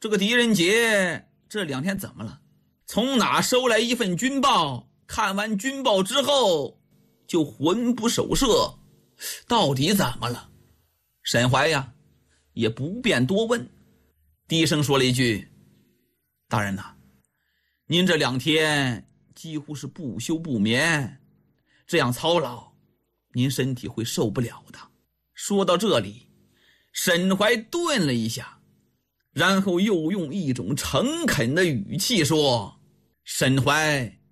这个狄仁杰这2天怎么了？从哪收来一份军报？看完军报之后就魂不守舍，到底怎么了？沈怀呀也不便多问，低声说了一句：大人呐，您这2天几乎是不休不眠，这样操劳您身体会受不了的。说到这里，沈怀顿了一下，然后又用一种诚恳的语气说：沈怀